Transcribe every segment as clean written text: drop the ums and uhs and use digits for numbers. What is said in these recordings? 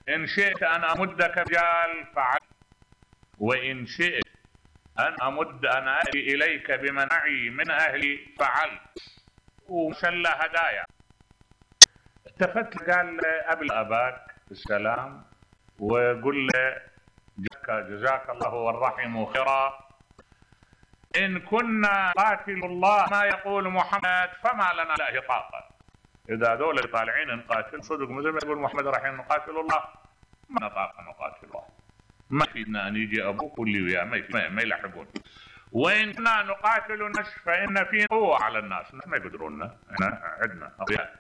إن شئت أن أمدك رجال فعلت، وإن شئت أن آتي إليك بمن معي من أهلي فعلت، وشل هدايا. التفت قال أبل أباك السلام وقل له جزاك الله والرحم خيرا، إن كنا قاتل الله ما يقول محمد فما لنا له طاقة. إذا دول طالعين نقاتل صدق مثل ما يقول محمد رايحين نقاتل الله، ما نطاق نقاتل الله، ما فينا أن يجي أبوك واللي وياه ما يلحقون. وإن كنا نقاتل الناس فإن في قوة على الناس ما يقدروننا، احنا عندنا أقوياء.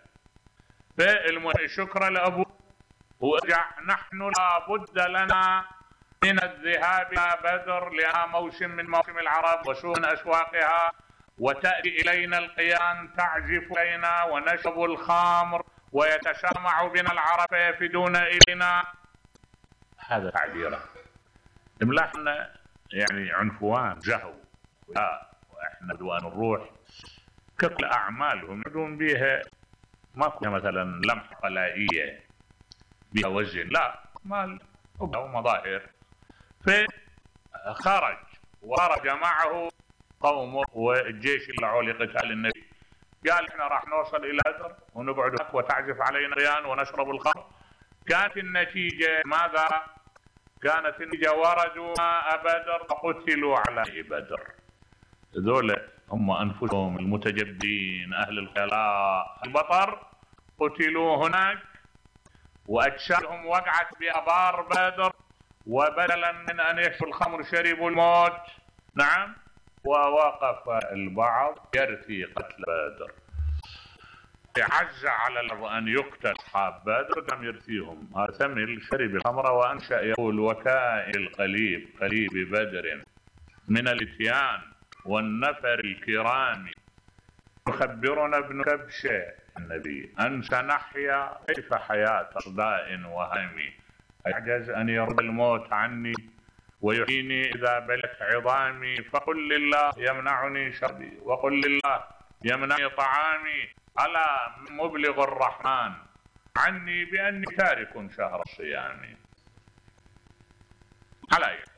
شكرا لأبوك، ورجع نحن لابد لنا من الذهاب إلى بدر لأنها موسم من موسم العرب وسوق من أسواقها، وتأتي إلينا القيان تعزف إلينا ونشرب الخمر ويتسامع بنا العرب فيفدون إلينا. هذا تعبيره. ملاحظنا يعني عنفوان زهو، لا وإحنا بدوان الروح كل أعمالهم يدون بها ماكو مثلا لمحة قلائية بها وزن، لا مال ومظاهر. فخرج وخرج معه قومه والجيش اللي طلعوا لقتال النبي. قال احنا راح نوصل الى بدر ونقعد هناك وتعزف علينا الريان ونشرب الخمر. كانت النتيجة ماذا؟ كانت النتيجة وردوا ماء بدر وقتلوا على بدر. ذولا هم انفسهم المتجبرين اهل الخلاء البطر قتلوا هناك، واجسادهم وقعت بابار بدر، وبدلا من ان يشربوا الخمر شربوا الموت. نعم. ووقف البعض يرثي قتل بدر، عز على الارض ان يقتل اصحاب بدر قام يرثيهم. هذا ثمل شرب الخمر وانشا يقول وكائن القليب قليب بدر من الاتيان والنفر الكرام، يخبرنا ابن كبشه النبي ان سنحيا كيف حياه اصداء وهمي، اعجز ان يرد الموت عني ويحييني إذا بلت عظامي، فقل لله يمنعني شربي وقل لله يمنعني طعامي، ألا مبلغ الرحمن عني بأني تارك شهر الصيام. على